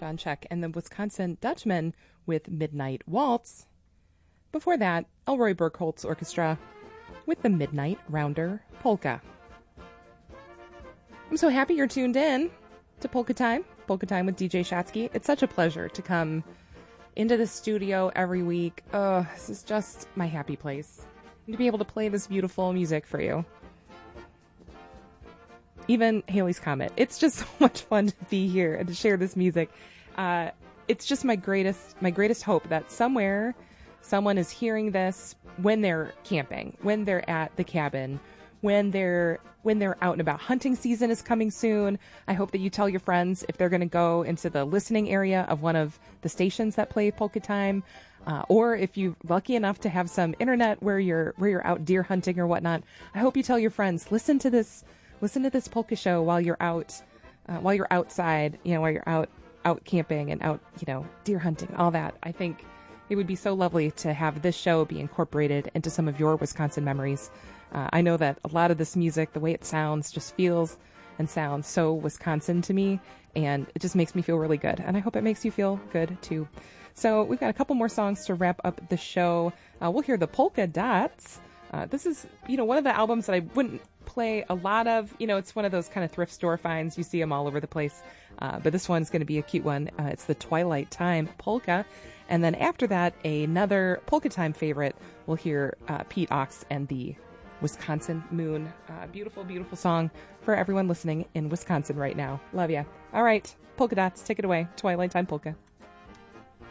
John Check and the Wisconsin Dutchman with Midnight Waltz. Before that, Elroy Burkholtz Orchestra with the Midnight Rounder Polka. I'm so happy you're tuned in to Polka Time with DJ Shatsky. It's such a pleasure to come into the studio every week. Oh, this is just my happy place. And to be able to play this beautiful music for you. Even Halley's Comet. It's just so much fun to be here and to share this music. It's just my greatest hope that somewhere someone is hearing this when they're camping, when they're at the cabin, when they're out and about. Hunting season is coming soon. I hope that you tell your friends if they're going to go into the listening area of one of the stations that play Polka Time, or if you're lucky enough to have some internet where you're out deer hunting or whatnot. I hope you tell your friends, listen to this polka show while you're out, while you're outside, while you're out camping and out, deer hunting, all that. I think it would be so lovely to have this show be incorporated into some of your Wisconsin memories. I know that a lot of this music, the way it sounds, just feels and sounds so Wisconsin to me, and it just makes me feel really good. And I hope it makes you feel good too. So we've got a couple more songs to wrap up the show. We'll hear the Polka Dots. This is, one of the albums that I wouldn't play a lot of. It's one of those kind of thrift store finds. You see them all over the place. But this one's going to be a cute one. It's the Twilight Time Polka. And then after that, another Polka Time favorite. We'll hear Pete Ox and the Wisconsin Moon. Beautiful, beautiful song for everyone listening in Wisconsin right now. Love ya. All right, Polka Dots, take it away. Twilight Time Polka.